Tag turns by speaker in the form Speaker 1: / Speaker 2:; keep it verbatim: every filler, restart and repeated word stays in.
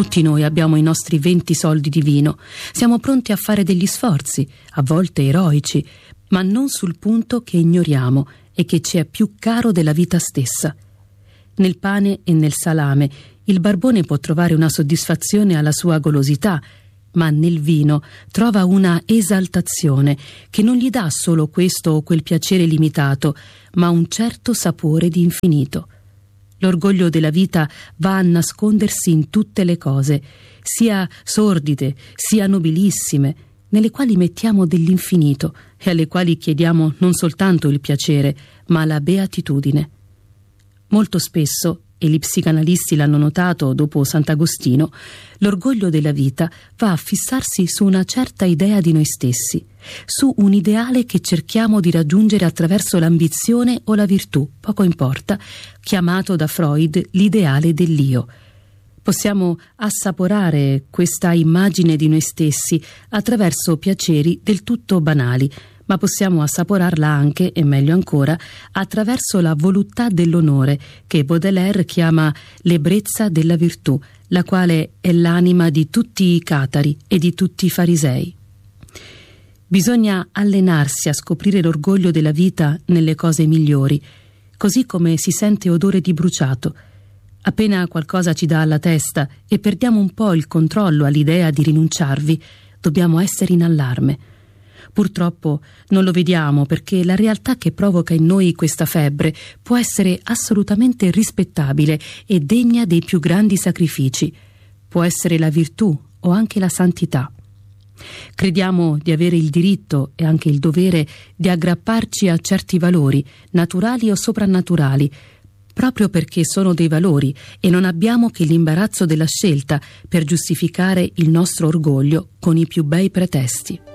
Speaker 1: Tutti noi abbiamo i nostri venti soldi di vino. Siamo pronti a fare degli sforzi, a volte eroici, ma non sul punto che ignoriamo e che ci è più caro della vita stessa. Nel pane e nel salame il barbone può trovare una soddisfazione alla sua golosità, ma nel vino trova una esaltazione che non gli dà solo questo o quel piacere limitato, ma un certo sapore di infinito. L'orgoglio della vita va a nascondersi in tutte le cose, sia sordide, sia nobilissime, nelle quali mettiamo dell'infinito e alle quali chiediamo non soltanto il piacere, ma la beatitudine. Molto spesso, e gli psicanalisti l'hanno notato dopo Sant'Agostino, l'orgoglio della vita va a fissarsi su una certa idea di noi stessi, su un ideale che cerchiamo di raggiungere attraverso l'ambizione o la virtù, poco importa, chiamato da Freud l'ideale dell'io. Possiamo assaporare questa immagine di noi stessi attraverso piaceri del tutto banali, ma possiamo assaporarla anche, e meglio ancora, attraverso la voluttà dell'onore, che Baudelaire chiama l'ebbrezza della virtù, la quale è l'anima di tutti i catari e di tutti i farisei. Bisogna allenarsi a scoprire l'orgoglio della vita nelle cose migliori, così come si sente odore di bruciato. Appena qualcosa ci dà alla testa e perdiamo un po' il controllo all'idea di rinunciarvi, dobbiamo essere in allarme. Purtroppo non lo vediamo, perché la realtà che provoca in noi questa febbre può essere assolutamente rispettabile e degna dei più grandi sacrifici. Può essere la virtù o anche la santità. Crediamo di avere il diritto e anche il dovere di aggrapparci a certi valori, naturali o soprannaturali, proprio perché sono dei valori e non abbiamo che l'imbarazzo della scelta per giustificare il nostro orgoglio con i più bei pretesti.